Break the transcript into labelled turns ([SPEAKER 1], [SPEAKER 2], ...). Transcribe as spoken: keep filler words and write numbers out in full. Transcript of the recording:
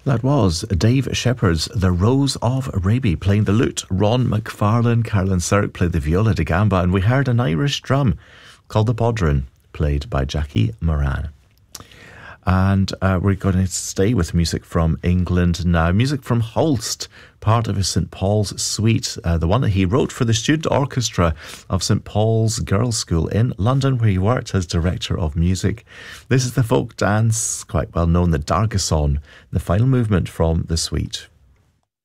[SPEAKER 1] That was Dave Shepherd's The Rose of Araby playing the lute. Ron McFarlane, Carolyn Serk played the viola da gamba, and we heard an Irish drum called the bodhran, played by Jackie Moran. And uh, we're going to stay with music from England now. Music from Holst, part of his Saint Paul's Suite, uh, the one that he wrote for the student orchestra of Saint Paul's Girls' School in London, where he worked as director of music. This is the folk dance, quite well known, the Dargason, the final movement from the suite.